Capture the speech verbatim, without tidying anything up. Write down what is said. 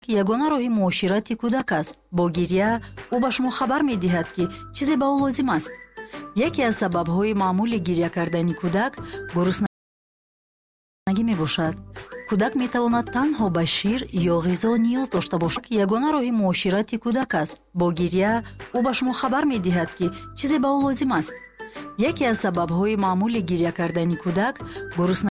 ягона роҳи муоширати кӯдак аст. бо гирья ӯ ба шумо хабар медиҳад ки чизе ба ӯ лозим аст. яке аз сабабҳои маъмули гирья кардани кӯдак гуруснагӣ мебошад. кӯдак метавонад танҳо ба шир ё ғизо ниёз дошта бошад. ягона роҳи муоширати кӯдак аст. бо гирья ӯ ба шумо хабар медиҳад ки чизе ба ӯ лозим аст. яке аз сабабҳои маъмули гирья кардани кӯдак гуруснагӣ